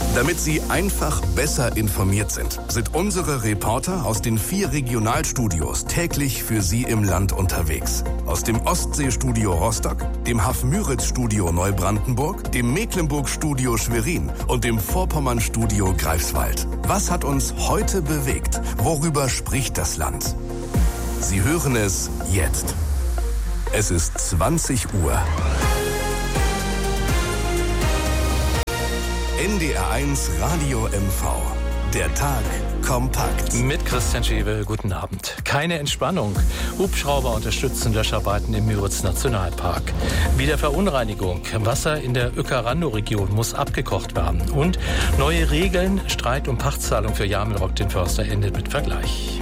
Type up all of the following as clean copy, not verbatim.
Damit Sie einfach besser informiert sind unsere Reporter aus den 4 Regionalstudios täglich für Sie im Land unterwegs. Aus dem Ostseestudio Rostock, dem Haff-Müritz-Studio Neubrandenburg, dem Mecklenburg-Studio Schwerin und dem Vorpommern-Studio Greifswald. Was hat uns heute bewegt? Worüber spricht das Land? Sie hören es jetzt. Es ist 20 Uhr. NDR1 Radio MV. Der Tag kompakt. Mit Christian Schewe, guten Abend. Keine Entspannung. Hubschrauber unterstützen Löscharbeiten im Müritz-Nationalpark. Wieder Verunreinigung. Wasser in der Uecker-Randow-Region muss abgekocht werden. Und neue Regeln. Streit um Pachtzahlung für Jamelrock, den Förster, endet mit Vergleich.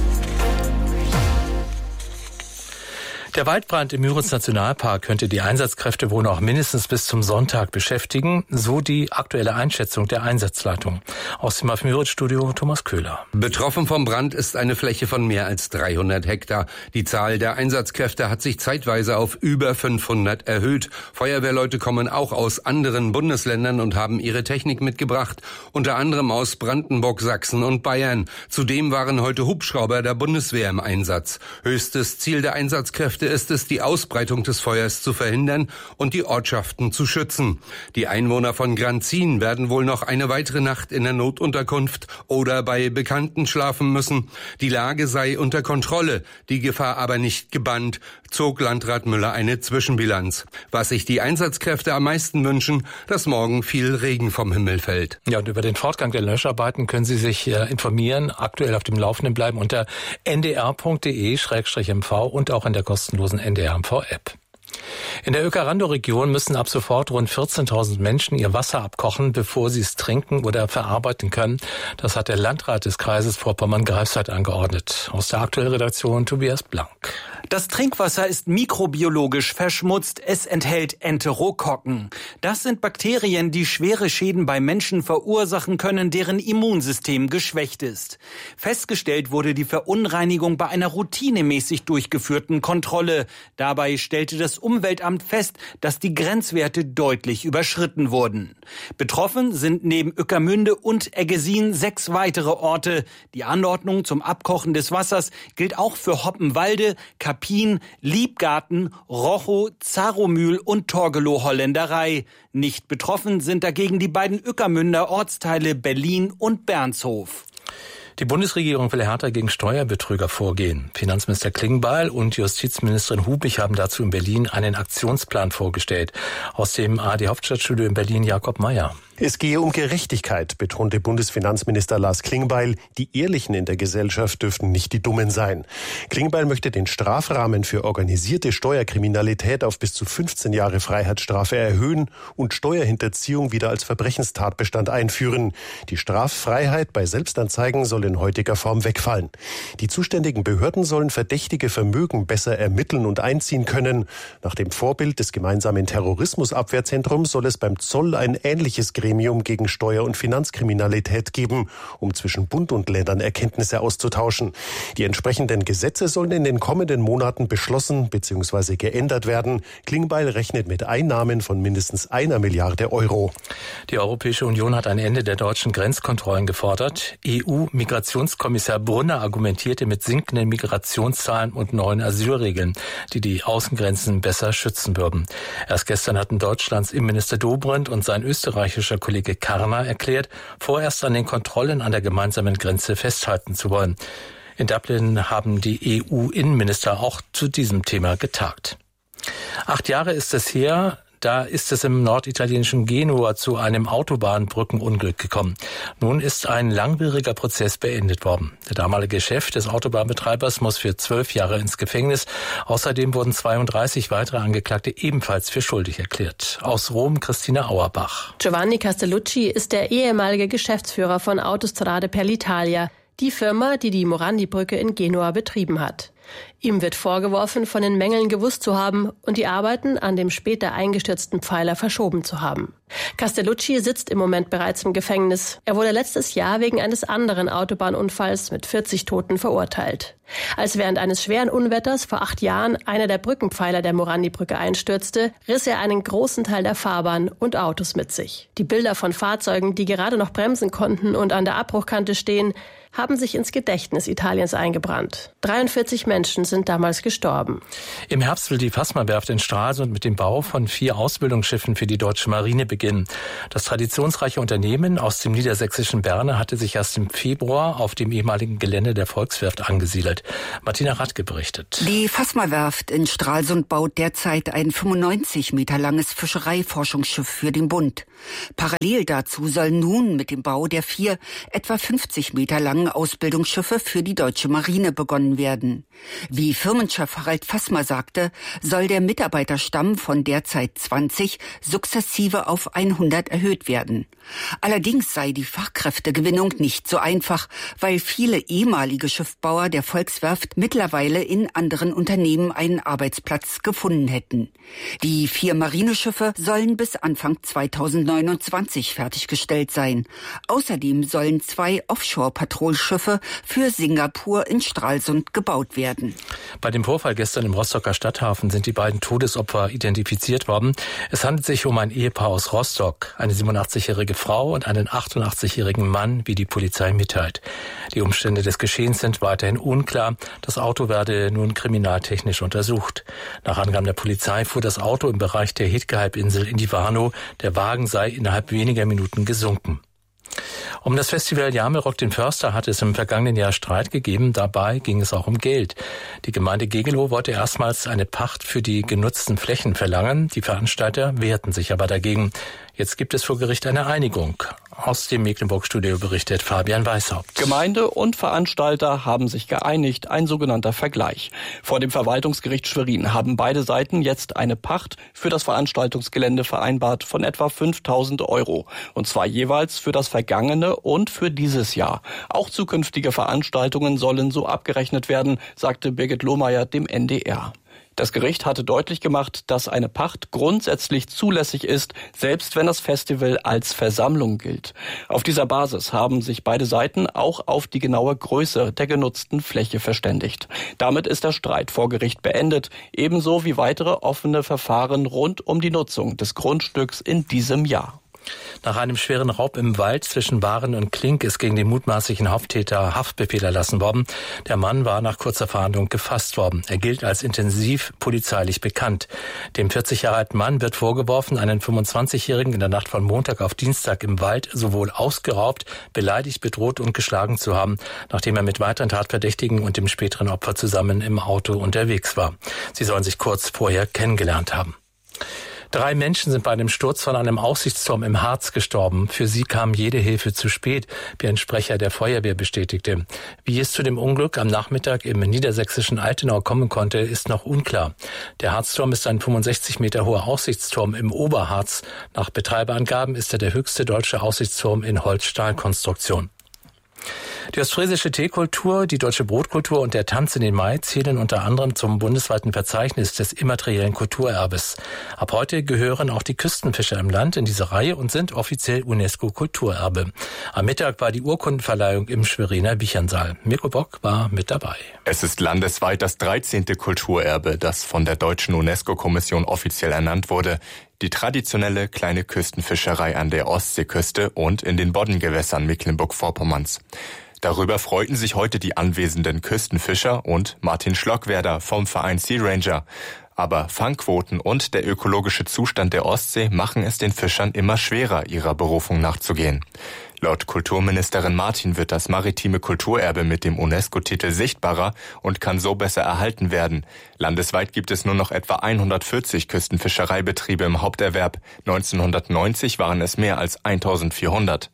Der Waldbrand im Müritz-Nationalpark könnte die Einsatzkräfte wohl noch mindestens bis zum Sonntag beschäftigen, so die aktuelle Einschätzung der Einsatzleitung. Aus dem Haff-Müritz-Studio Thomas Köhler. Betroffen vom Brand ist eine Fläche von mehr als 300 Hektar. Die Zahl der Einsatzkräfte hat sich zeitweise auf über 500 erhöht. Feuerwehrleute kommen auch aus anderen Bundesländern und haben ihre Technik mitgebracht, unter anderem aus Brandenburg, Sachsen und Bayern. Zudem waren heute Hubschrauber der Bundeswehr im Einsatz. Höchstes Ziel der Einsatzkräfte ist es, die Ausbreitung des Feuers zu verhindern und die Ortschaften zu schützen. Die Einwohner von Granzin werden wohl noch eine weitere Nacht in der Notunterkunft oder bei Bekannten schlafen müssen. Die Lage sei unter Kontrolle, die Gefahr aber nicht gebannt, zog Landrat Müller eine Zwischenbilanz. Was sich die Einsatzkräfte am meisten wünschen, dass morgen viel Regen vom Himmel fällt. Ja, und über den Fortgang der Löscharbeiten können Sie sich informieren, aktuell auf dem Laufenden bleiben unter ndr.de/mv und auch in der kostenlosen NDR-MV-App. In der Uecker-Randow-Region müssen ab sofort rund 14.000 Menschen ihr Wasser abkochen, bevor sie es trinken oder verarbeiten können. Das hat der Landrat des Kreises Vorpommern-Greifswald angeordnet. Aus der aktuellen Redaktion Tobias Blank. Das Trinkwasser ist mikrobiologisch verschmutzt. Es enthält Enterokokken. Das sind Bakterien, die schwere Schäden bei Menschen verursachen können, deren Immunsystem geschwächt ist. Festgestellt wurde die Verunreinigung bei einer routinemäßig durchgeführten Kontrolle. Dabei stellte das Umweltamt fest, dass die Grenzwerte deutlich überschritten wurden. Betroffen sind neben Ueckermünde und Eggesin 6 weitere Orte. Die Anordnung zum Abkochen des Wassers gilt auch für Hoppenwalde, Kapin, Liebgarten, Rochow, Zaromühl und Torgelow-Holländerei. Nicht betroffen sind dagegen die beiden Ueckermünder Ortsteile Berlin und Bernshof. Die Bundesregierung will härter gegen Steuerbetrüger vorgehen. Finanzminister Klingbeil und Justizministerin Hubich haben dazu in Berlin einen Aktionsplan vorgestellt. Aus dem ARD-Hauptstadtstudio in Berlin Jakob Meyer. Es gehe um Gerechtigkeit, betonte Bundesfinanzminister Lars Klingbeil. Die Ehrlichen in der Gesellschaft dürften nicht die Dummen sein. Klingbeil möchte den Strafrahmen für organisierte Steuerkriminalität auf bis zu 15 Jahre Freiheitsstrafe erhöhen und Steuerhinterziehung wieder als Verbrechenstatbestand einführen. Die Straffreiheit bei Selbstanzeigen soll in heutiger Form wegfallen. Die zuständigen Behörden sollen verdächtige Vermögen besser ermitteln und einziehen können. Nach dem Vorbild des gemeinsamen Terrorismusabwehrzentrums soll es beim Zoll ein ähnliches Gremium gegen Steuer- und Finanzkriminalität geben, um zwischen Bund und Ländern Erkenntnisse auszutauschen. Die entsprechenden Gesetze sollen in den kommenden Monaten beschlossen bzw. geändert werden. Klingbeil rechnet mit Einnahmen von mindestens 1 Milliarde Euro. Die Europäische Union hat ein Ende der deutschen Grenzkontrollen gefordert. EU-Migrationskommissar Brunner argumentierte mit sinkenden Migrationszahlen und neuen Asylregeln, die die Außengrenzen besser schützen würden. Erst gestern hatten Deutschlands Innenminister Dobrindt und sein österreichischer Kollege Karner erklärt, vorerst an den Kontrollen an der gemeinsamen Grenze festhalten zu wollen. In Dublin haben die EU-Innenminister auch zu diesem Thema getagt. 8 Jahre ist es her, da ist es im norditalienischen Genua zu einem Autobahnbrückenunglück gekommen. Nun ist ein langwieriger Prozess beendet worden. Der damalige Chef des Autobahnbetreibers muss für 12 Jahre ins Gefängnis. Außerdem wurden 32 weitere Angeklagte ebenfalls für schuldig erklärt. Aus Rom Christina Auerbach. Giovanni Castellucci ist der ehemalige Geschäftsführer von Autostrade per l'Italia, die Firma, die die Morandi-Brücke in Genua betrieben hat. Ihm wird vorgeworfen, von den Mängeln gewusst zu haben und die Arbeiten an dem später eingestürzten Pfeiler verschoben zu haben. Castellucci sitzt im Moment bereits im Gefängnis. Er wurde letztes Jahr wegen eines anderen Autobahnunfalls mit 40 Toten verurteilt. Als während eines schweren Unwetters vor 8 Jahren einer der Brückenpfeiler der Morandi-Brücke einstürzte, riss er einen großen Teil der Fahrbahn und Autos mit sich. Die Bilder von Fahrzeugen, die gerade noch bremsen konnten und an der Abbruchkante stehen, haben sich ins Gedächtnis Italiens eingebrannt. 43 Menschen sind damals gestorben. Im Herbst will die Fasma-Werft in Stralsund mit dem Bau von 4 Ausbildungsschiffen für die deutsche Marine beginnen. Das traditionsreiche Unternehmen aus dem niedersächsischen Berne hatte sich erst im Februar auf dem ehemaligen Gelände der Volkswerft angesiedelt. Martina Radke berichtet. Die Fasma-Werft in Stralsund baut derzeit ein 95 Meter langes Fischereiforschungsschiff für den Bund. Parallel dazu soll nun mit dem Bau der 4 etwa 50 Meter langen Ausbildungsschiffe für die deutsche Marine begonnen werden. Wie Firmenchef Harald Fasma sagte, soll der Mitarbeiterstamm von derzeit 20 sukzessive auf 100 erhöht werden. Allerdings sei die Fachkräftegewinnung nicht so einfach, weil viele ehemalige Schiffbauer der Volkswerft mittlerweile in anderen Unternehmen einen Arbeitsplatz gefunden hätten. Die 4 Marineschiffe sollen bis Anfang 2029 fertiggestellt sein. Außerdem sollen 2 Offshore-Patrouilschiffe für Singapur in Stralsund gebaut werden. Bei dem Vorfall gestern im Rostocker Stadthafen sind die beiden Todesopfer identifiziert worden. Es handelt sich um ein Ehepaar aus Rostock, eine 87-jährige Frau und einen 88-jährigen Mann, wie die Polizei mitteilt. Die Umstände des Geschehens sind weiterhin unklar. Das Auto werde nun kriminaltechnisch untersucht. Nach Angaben der Polizei fuhr das Auto im Bereich der Hitke-Halbinsel in die Warnow. Der Wagen sei innerhalb weniger Minuten gesunken. Um das Festival Jamelrock den Förster hat es im vergangenen Jahr Streit gegeben. Dabei ging es auch um Geld. Die Gemeinde Gegelow wollte erstmals eine Pacht für die genutzten Flächen verlangen. Die Veranstalter wehrten sich aber dagegen. Jetzt gibt es vor Gericht eine Einigung. Aus dem Mecklenburg-Studio berichtet Fabian Weishaupt. Gemeinde und Veranstalter haben sich geeinigt, ein sogenannter Vergleich. Vor dem Verwaltungsgericht Schwerin haben beide Seiten jetzt eine Pacht für das Veranstaltungsgelände vereinbart von etwa 5.000 €. Und zwar jeweils für das vergangene und für dieses Jahr. Auch zukünftige Veranstaltungen sollen so abgerechnet werden, sagte Birgit Lohmeier dem NDR. Das Gericht hatte deutlich gemacht, dass eine Pacht grundsätzlich zulässig ist, selbst wenn das Festival als Versammlung gilt. Auf dieser Basis haben sich beide Seiten auch auf die genaue Größe der genutzten Fläche verständigt. Damit ist der Streit vor Gericht beendet, ebenso wie weitere offene Verfahren rund um die Nutzung des Grundstücks in diesem Jahr. Nach einem schweren Raub im Wald zwischen Waren und Klink ist gegen den mutmaßlichen Haupttäter Haftbefehl erlassen worden. Der Mann war nach kurzer Verhandlung gefasst worden. Er gilt als intensiv polizeilich bekannt. Dem 40 Jahre alten Mann wird vorgeworfen, einen 25-Jährigen in der Nacht von Montag auf Dienstag im Wald sowohl ausgeraubt, beleidigt, bedroht und geschlagen zu haben, nachdem er mit weiteren Tatverdächtigen und dem späteren Opfer zusammen im Auto unterwegs war. Sie sollen sich kurz vorher kennengelernt haben. 3 Menschen sind bei einem Sturz von einem Aussichtsturm im Harz gestorben. Für sie kam jede Hilfe zu spät, wie ein Sprecher der Feuerwehr bestätigte. Wie es zu dem Unglück am Nachmittag im niedersächsischen Altenau kommen konnte, ist noch unklar. Der Harzturm ist ein 65 Meter hoher Aussichtsturm im Oberharz. Nach Betreiberangaben ist er der höchste deutsche Aussichtsturm in Holz-Stahl-Konstruktion. Die ostfriesische Teekultur, die deutsche Brotkultur und der Tanz in den Mai zählen unter anderem zum bundesweiten Verzeichnis des immateriellen Kulturerbes. Ab heute gehören auch die Küstenfischer im Land in diese Reihe und sind offiziell UNESCO-Kulturerbe. Am Mittag war die Urkundenverleihung im Schweriner Wichernsaal. Mirko Bock war mit dabei. Es ist landesweit das 13. Kulturerbe, das von der deutschen UNESCO-Kommission offiziell ernannt wurde. Die traditionelle kleine Küstenfischerei an der Ostseeküste und in den Boddengewässern Mecklenburg-Vorpommerns. Darüber freuten sich heute die anwesenden Küstenfischer und Martin Schlockwerder vom Verein Sea Ranger. Aber Fangquoten und der ökologische Zustand der Ostsee machen es den Fischern immer schwerer, ihrer Berufung nachzugehen. Laut Kulturministerin Martin wird das maritime Kulturerbe mit dem UNESCO-Titel sichtbarer und kann so besser erhalten werden. Landesweit gibt es nur noch etwa 140 Küstenfischereibetriebe im Haupterwerb. 1990 waren es mehr als 1400.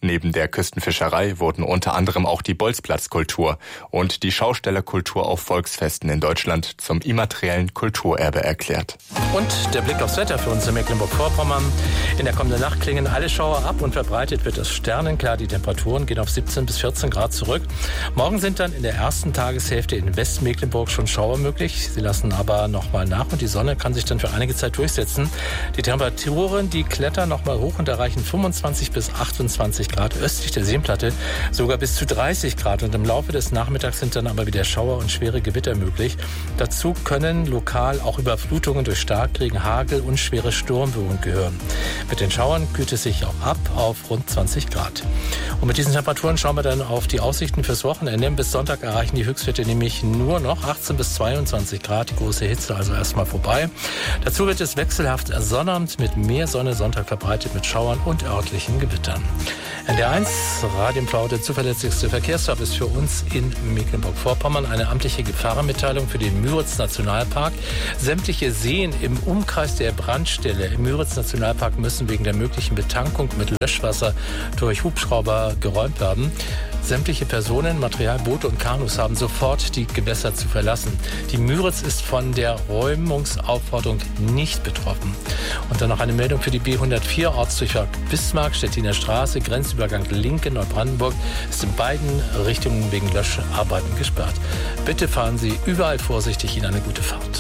Neben der Küstenfischerei wurden unter anderem auch die Bolzplatzkultur und die Schaustellerkultur auf Volksfesten in Deutschland zum immateriellen Kulturerbe erklärt. Und der Blick aufs Wetter für uns in Mecklenburg-Vorpommern. In der kommenden Nacht klingen alle Schauer ab und verbreitet wird es sternenklar. Die Temperaturen gehen auf 17 bis 14 Grad zurück. Morgen sind dann in der ersten Tageshälfte in Westmecklenburg schon Schauer möglich. Sie lassen aber nochmal nach und die Sonne kann sich dann für einige Zeit durchsetzen. Die Temperaturen, die klettern nochmal hoch und erreichen 25 bis 28 Grad östlich der Seenplatte, sogar bis zu 30 Grad. Und im Laufe des Nachmittags sind dann aber wieder Schauer und schwere Gewitter möglich. Dazu können lokal auch Überflutungen durch Starkregen, Hagel und schwere Sturmböen gehören. Mit den Schauern kühlt es sich auch ab auf rund 20 Grad. Und mit diesen Temperaturen schauen wir dann auf die Aussichten fürs Wochenende. Bis Sonntag erreichen die Höchstwerte nämlich nur noch 18 bis 22 Grad. Die große Hitze also erstmal vorbei. Dazu wird es wechselhaft sonnernd mit mehr Sonne, Sonntag verbreitet mit Schauern und örtlichen Gewittern. NDR1, Radio im Plau, der zuverlässigste Verkehrsservice für uns in Mecklenburg-Vorpommern. Eine amtliche Gefahrenmitteilung für den Müritz-Nationalpark. Sämtliche Seen im Umkreis der Brandstelle im Müritz-Nationalpark müssen wegen der möglichen Betankung mit Löschwasser durch Hubschrauber geräumt werden. Sämtliche Personen, Material, Boote und Kanus haben sofort die Gewässer zu verlassen. Die Müritz ist von der Räumungsaufforderung nicht betroffen. Und dann noch eine Meldung für die B104, Ortsdurchfahrt Bismarck, Stettiner Straße, Grenzübergang Linke, Neubrandenburg, ist in beiden Richtungen wegen Löscharbeiten gesperrt. Bitte fahren Sie überall vorsichtig, Ihnen eine gute Fahrt.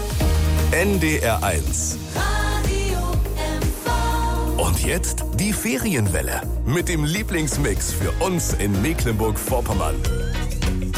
NDR1. Und jetzt die Ferienwelle mit dem Lieblingsmix für uns in Mecklenburg-Vorpommern.